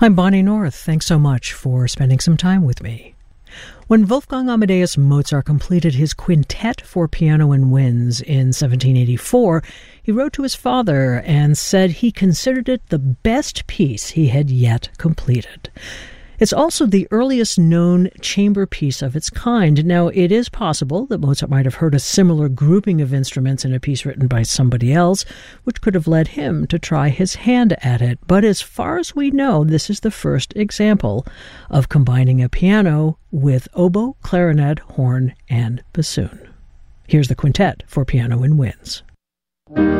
I'm Bonnie North. Thanks so much for spending some time with me. When Wolfgang Amadeus Mozart completed his quintet for piano and winds in 1784, he wrote to his father and said he considered it the best piece he had yet completed. It's also the earliest known chamber piece of its kind. Now, it is possible that Mozart might have heard a similar grouping of instruments in a piece written by somebody else, which could have led him to try his hand at it. But as far as we know, this is the first example of combining a piano with oboe, clarinet, horn, and bassoon. Here's the quintet for piano and winds.